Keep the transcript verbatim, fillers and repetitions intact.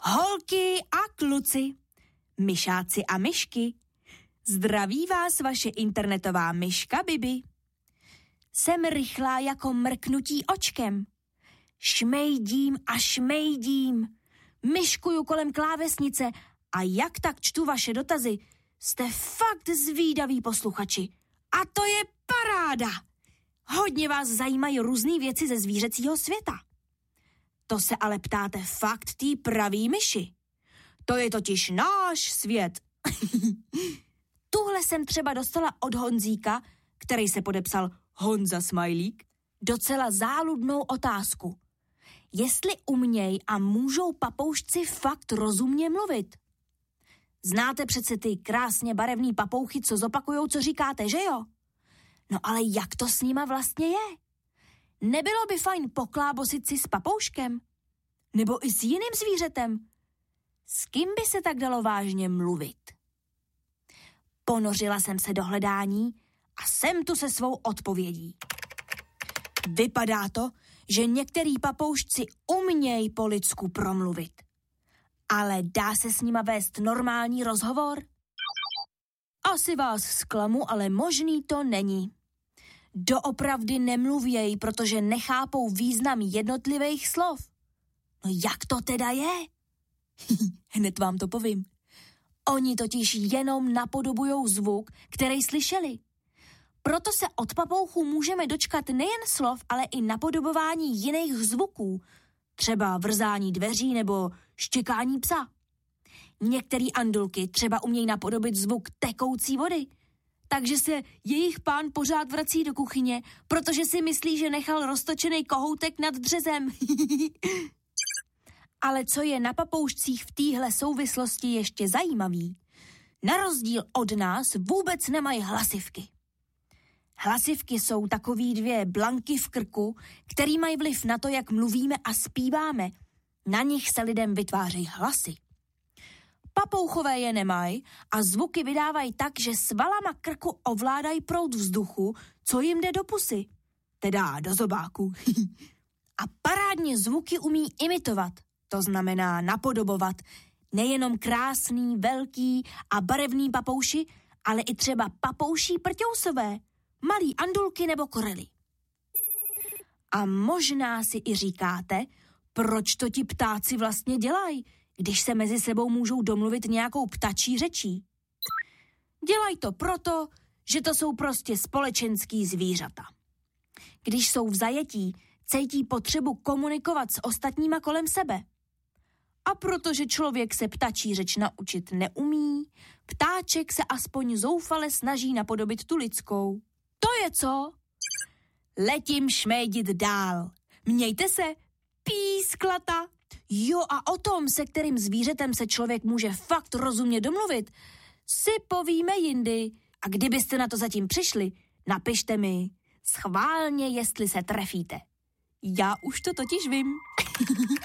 Holky a kluci, myšáci a myšky, zdraví vás vaše internetová myška Bibi. Jsem rychlá jako mrknutí očkem. Šmejdím a šmejdím. Myškuju kolem klávesnice a jak tak čtu vaše dotazy. Jste fakt zvídaví posluchači. A to je paráda. Hodně vás zajímají různý věci ze zvířecího světa. To se ale ptáte fakt tý pravý myši. To je totiž náš svět. Tuhle jsem třeba dostala od Honzíka, který se podepsal Honza Smajlík, docela záludnou otázku. Jestli uměj a můžou papoušci fakt rozumně mluvit? Znáte přece ty krásně barevný papouchy, co zopakujou, co říkáte, že jo? No ale jak to s nima vlastně je? Nebylo by fajn poklábosit si s papouškem? Nebo i s jiným zvířetem? S kým by se tak dalo vážně mluvit? Ponořila jsem se do hledání a jsem tu se svou odpovědí. Vypadá to, že některý papoušci umějí po lidsku promluvit. Ale dá se s nima vést normální rozhovor? Asi vás zklamu, ale možný to není. Doopravdy nemluvějí, protože nechápou význam jednotlivých slov. No jak to teda je? Hned vám to povím. Oni totiž jenom napodobujou zvuk, který slyšeli. Proto se od papouchů můžeme dočkat nejen slov, ale i napodobování jiných zvuků, třeba vrzání dveří nebo štěkání psa. Některý andulky třeba umějí napodobit zvuk tekoucí vody, takže se jejich pán pořád vrací do kuchyně, protože si myslí, že nechal roztočený kohoutek nad dřezem. Ale co je na papoušcích v téhle souvislosti ještě zajímavý, na rozdíl od nás vůbec nemají hlasivky. Hlasivky jsou takový dvě blanky v krku, který mají vliv na to, jak mluvíme a zpíváme. Na nich se lidem vytvářejí hlasy. Papouchové je nemají a zvuky vydávají tak, že svalama krku ovládají proud vzduchu, co jim jde do pusy. Teda do zobáku. A parádně zvuky umí imitovat, to znamená napodobovat, nejenom krásný, velký a barevný papouši, ale i třeba papouší prťousové, malý andulky nebo korely. A možná si i říkáte, proč to ti ptáci vlastně dělají, když se mezi sebou můžou domluvit nějakou ptačí řečí. Dělají to proto, že to jsou prostě společenský zvířata. Když jsou v zajetí, cítí potřebu komunikovat s ostatníma kolem sebe. A protože člověk se ptačí řeč naučit neumí, ptáček se aspoň zoufale snaží napodobit tu lidskou. To je co? Letím šmédit dál. Mějte se, písklata. Jo, a o tom, se kterým zvířetem se člověk může fakt rozumně domluvit, si povíme jindy. A kdybyste na to zatím přišli, napište mi schválně, jestli se trefíte. Já už to totiž vím.